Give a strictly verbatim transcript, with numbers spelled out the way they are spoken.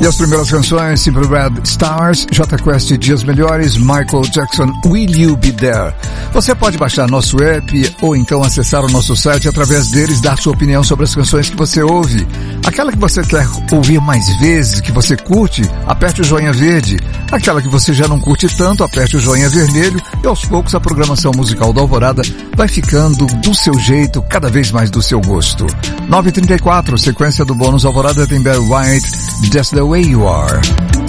E as primeiras canções, Simple Red, Stars, Jota Quest, Dias Melhores, Michael Jackson, Will You Be There. Você pode baixar nosso app ou então acessar o nosso site através deles, dar sua opinião sobre as canções que você ouve. Aquela que você quer ouvir mais vezes, que você curte, aperte o joinha verde. Aquela que você já não curte tanto, aperte o joinha vermelho e aos poucos a programação musical da Alvorada vai ficando do seu jeito, cada vez mais do seu gosto. nove e trinta e quatro, sequência do bônus Alvorada tem Barry White, Just the Way You Are.